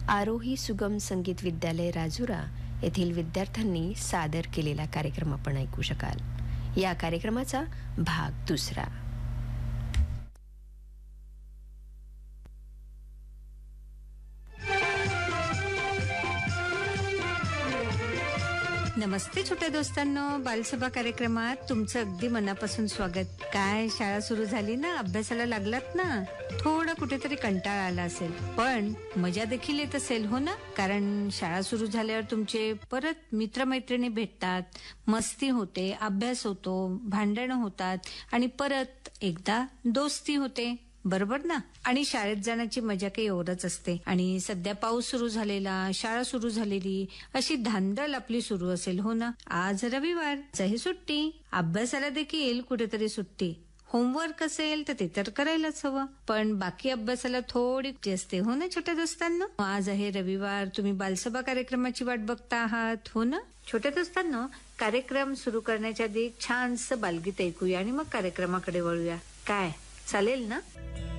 आरोही सुगम संगीत विद्यालय राजुरा येथील विद्यार्थ्यांनी सादर केलेला कार्यक्रम आपण ऐकू शकाल। या कार्यक्रमाचा भाग दुसरा। नमस्ते छोट्या दोस्तांनो, बालसभा कार्यक्रमात तुमचं अगदी मनापासून स्वागत। काय शाळा सुरू झाली ना, अभ्यासाला लागलात ना, थोडा कुठेतरी कंटाळा आला असेल, पण मजा देखील येत असेल हो ना, कारण शाळा सुरू झाल्यावर तुमचे परत मित्रमैत्रिणी भेटतात, मस्ती होते, अभ्यास होतो, भांडणं होतात आणि परत एकदा दोस्ती होते, बरोबर ना। आणि शाळेत जाण्याची मजा काही औरच असते। आणि सध्या पाऊस सुरू झालेला, शाळा सुरू झालेली, अशी धांदल आपली सुरू असेल हो ना। आज रविवार, ही सुट्टी, अभ्यासाला देखील कुठेतरी सुट्टी, होमवर्क असेल तर ते तर करायलाच हवं, पण बाकी अभ्यासाला थोडी असते हो ना छोट्या दोस्तांनो। आज आहे रविवार, तुम्ही बालसभा कार्यक्रमाची वाट बघता आहात हो ना। छोट्या दोस्तांनो, कार्यक्रम सुरू करण्याच्या आधी एक छानसं बालगीत ऐकूया आणि मग कार्यक्रमाकडे वळूया, काय चालेल ना।